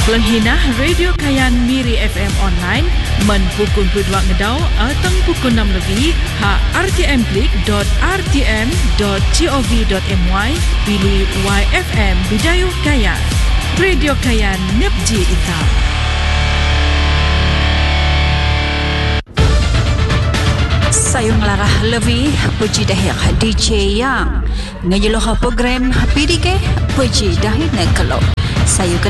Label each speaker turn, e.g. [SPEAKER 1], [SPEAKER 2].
[SPEAKER 1] Pelenghinah Radio Kayan Miri FM online men pukul 22 ngedau atau pukul 6 lebih rtm.rtm.gov.my pilih YFM Bidayuh Kayan. Radio Kayan Nepji Ita. Sayung larah lebih puji dahir DJ yang ngajeloh program PDK puji dahir nekelo. Sayung